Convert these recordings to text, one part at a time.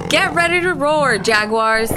Get ready to roar, Jaguars.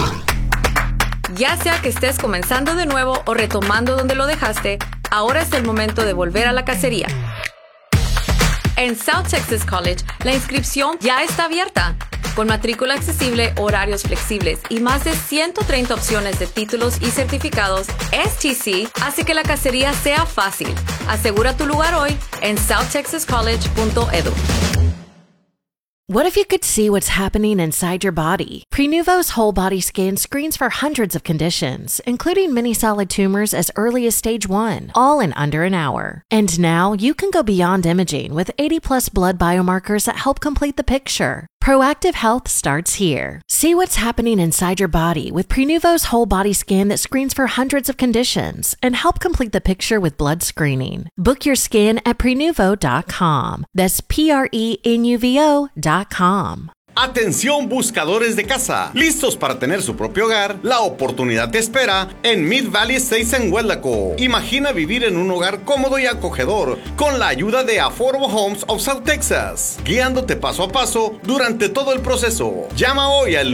Ya sea que estés comenzando de nuevo o retomando donde lo dejaste, ahora es el momento de volver a la cacería. En South Texas College, la inscripción ya está abierta. Con matrícula accesible, horarios flexibles y más de 130 opciones de títulos y certificados, STC hace que la cacería sea fácil. Asegura tu lugar hoy en southtexascollege.edu. What if you could see what's happening inside your body? Prenuvo's whole body scan screens for hundreds of conditions, including many solid tumors as early as stage 1, all in under an hour. And now you can go beyond imaging with 80+ blood biomarkers that help complete the picture. Proactive health starts here. See what's happening inside your body with Prenuvo's whole body scan that screens for hundreds of conditions and help complete the picture with blood screening. Book your scan at Prenuvo.com. That's Prenuvo.com. Atención buscadores de casa, listos para tener su propio hogar. La oportunidad te espera en Mid Valley Estates en Weslaco. Imagina vivir en un hogar cómodo y acogedor con la ayuda de Affordable Homes of South Texas, guiándote paso a paso durante todo el proceso. Llama hoy al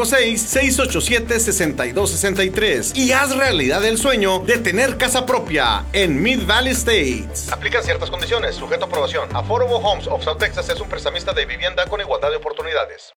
956-687-6263 y haz realidad el sueño de tener casa propia en Mid Valley Estates. Aplican ciertas condiciones, sujeto a aprobación. Affordable Homes of South Texas es un prestamista de vivienda con igualdad de oportunidades.